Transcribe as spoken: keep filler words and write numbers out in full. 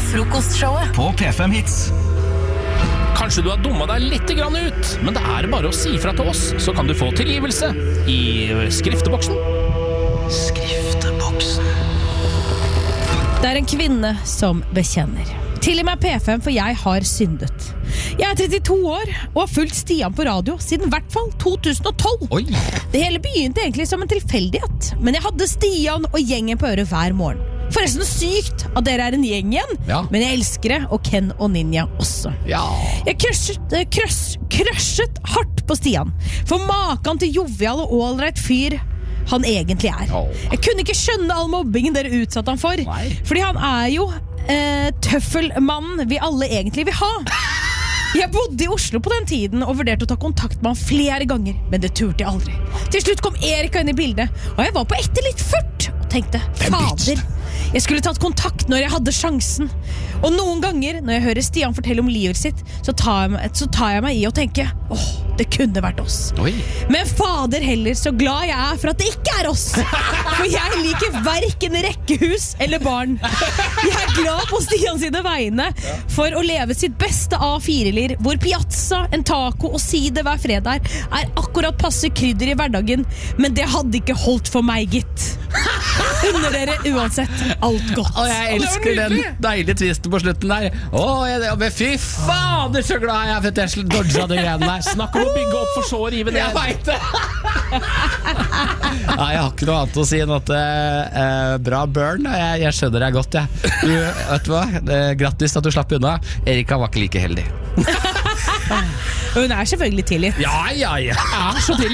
Frokostshowet på P fem Hits. Kanskje du har dummet deg litt grann ut, men det er bare å si fra til oss, så kan du få tilgivelse i skrifteboksen. Skrifteboksen. Det er en kvinne som bekjenner. Tilgi meg P fem, for jeg har syndet. Jeg er trettito år og har fulgt Stian på radio siden hvert fall to tusen og tolv. Oi. Det hele begynte egentlig som en tilfeldighet, men jeg hadde Stian og gjengen på øret hver morgen. Forresten sykt at dere er en gjeng igjen, Ja. men jeg elsker det, og Ken og Ninja også. Ja. Jeg krøsjet, eh, krøss, krøsjet hardt på Stian, for maken til jovial og ålreit fyr han egentlig er. Åh. Jeg kunne ikke skjønne all mobbingen dere utsatte han for, Nei. fordi han er jo eh, tøffelmannen vi alle egentlig vil ha. Jeg bodde i Oslo på den tiden og vurderte å ta kontakt med han flere ganger, men det turte jeg aldri. Til slutt kom Erika inn i bildet, og jeg var på etter litt ført og tenkte, fader, jeg skulle tatt kontakt når jeg hadde sjansen. Og noen ganger når jeg hører Stian fortelle om livet sitt, så tar jeg meg, så tar jeg meg i å tenke, åh, det kunne vært oss. Oi. Men fader heller, så glad jeg er for at det ikke er oss. For jeg liker hverken rekkehus eller barn. Jeg er glad på Stian sine vegne for å leve sitt beste A fire-lir, hvor piazza, en taco og side hver fredag er akkurat passe krydder i hverdagen, men det hadde ikke holdt for meg, gitt. Under dere uansett alt godt. Og jeg elsker den deilige twisten på slutten der. Åh, jeg, jeg, fy fader så glad jeg er for at jeg dodget de greiene der. Snakk om å bygge opp for så å rive ned. Jeg vet det. Nei, jeg har ikke noe annet å si enn at uh, bra burn. Jeg, jeg skjønner deg godt, jeg. Du, vet du hva? Uh, grattis at du slapp unna. Erika var ikke like heldig. Hun er selvfølgelig tilgitt. Ja, ja, ja. Så tilgitt.